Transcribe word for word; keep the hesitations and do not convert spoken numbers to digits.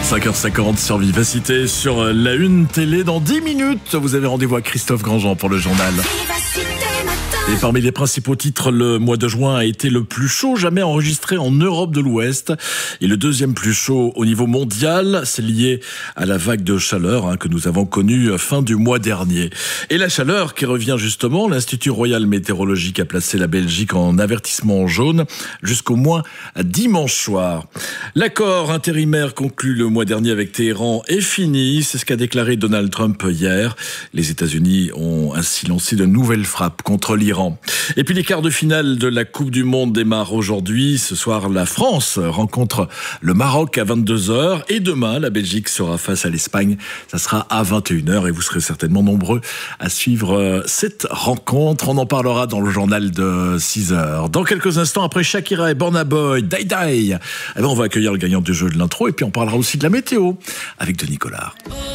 cinq heures cinquante sur Vivacité, sur la une télé. Dans dix minutes, vous avez rendez-vous à Christophe Grandjean pour le journal. Et parmi les principaux titres, le mois de juin a été le plus chaud jamais enregistré en Europe de l'Ouest. Et le deuxième plus chaud au niveau mondial, c'est lié à la vague de chaleur hein, que nous avons connue fin du mois dernier. Et la chaleur qui revient justement, l'Institut Royal Météorologique a placé la Belgique en avertissement jaune jusqu'au moins dimanche soir. L'accord intérimaire conclu le mois dernier avec Téhéran est fini, c'est ce qu'a déclaré Donald Trump hier. Les États-Unis ont ainsi lancé de nouvelles frappes contre l'Iran. Et puis les quarts de finale de la Coupe du Monde démarrent aujourd'hui. Ce soir, la France rencontre le Maroc à vingt-deux heures et demain, la Belgique sera face à l'Espagne. Ça sera à vingt et une heures et vous serez certainement nombreux à suivre cette rencontre. On en parlera dans le journal de six heures. Dans quelques instants, après Shakira et Burna Boy, Die Die, eh ben on va accueillir le gagnant du jeu de l'intro et puis on parlera aussi de la météo avec Denis Collard.